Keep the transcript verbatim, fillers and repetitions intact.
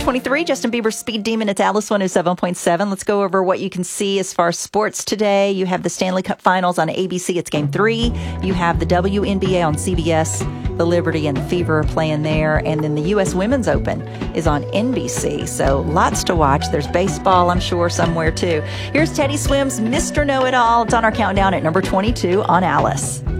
twenty-three, Justin Bieber's Speed Demon. It's Alice one oh seven point seven. Let's go over what you can see as far as sports today. You have the Stanley Cup Finals on A B C. It's game three. You have the W N B A on C B S. The Liberty and the Fever are playing there. And then the U S Women's Open is on N B C. So lots to watch. There's baseball, I'm sure, somewhere too. Here's Teddy Swims' Mister Know-It-All. It's on our countdown at number twenty-two on Alice.